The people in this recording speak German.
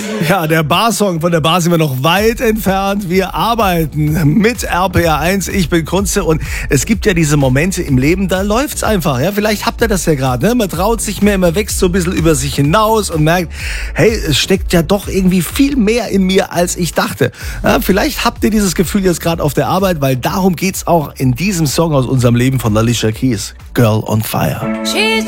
Ja, der Barsong, von der Bar sind wir noch weit entfernt. Wir arbeiten mit RPR1. Ich bin Kunze und es gibt ja diese Momente im Leben, da läuft's einfach. Ja, vielleicht habt ihr das ja gerade. Ne? Man traut sich mehr, man wächst so ein bisschen über sich hinaus und merkt, hey, es steckt ja doch irgendwie viel mehr in mir, als ich dachte. Ja, vielleicht habt ihr dieses Gefühl jetzt gerade auf der Arbeit, weil darum geht's auch in diesem Song aus unserem Leben von Alicia Keys, Girl on Fire.